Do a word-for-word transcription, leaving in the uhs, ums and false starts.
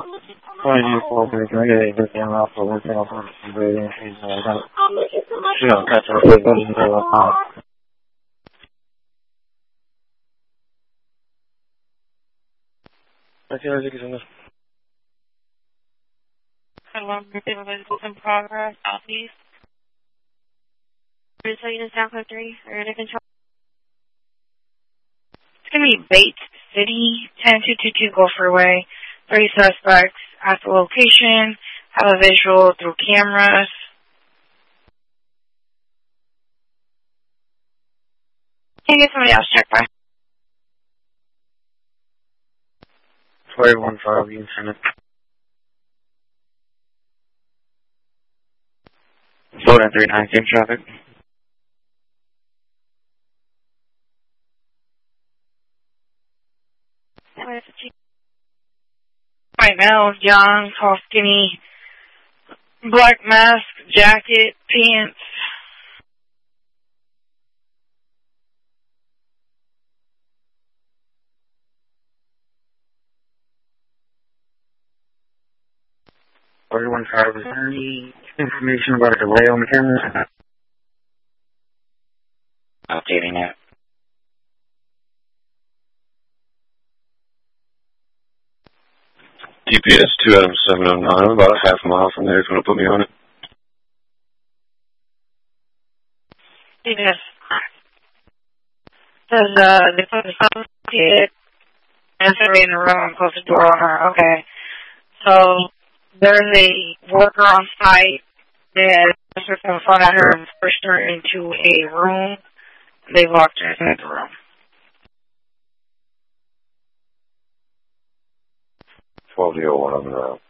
Twenty four three three eight. This young officer working off of the breathing. She's uh, she don't catch her. She goes into the pop. Okay, let's get this. Hello, vehicles in progress, southeast. Three units down code three, ready to control. It's going to be Bates City, ten two two two Gopher Way. Three suspects at the location, have a visual through cameras. Can you get somebody else checked by? four one five, you can send it. Slow down three nine, same traffic. Right now, young, tall, skinny, black mask, jacket, pants. four one five, is there any information about a delay on the cameras? Updating it. G P S two Adam seven oh nine, I'm about a half a mile from there if you want to put me on it. Yes. Says, uh, they put the phone kid and somebody in the room and closed the door on her. Okay. So, there's a worker on site that took the phone at her and pushed her into a room. They locked her in the room. twelve oh one on the road.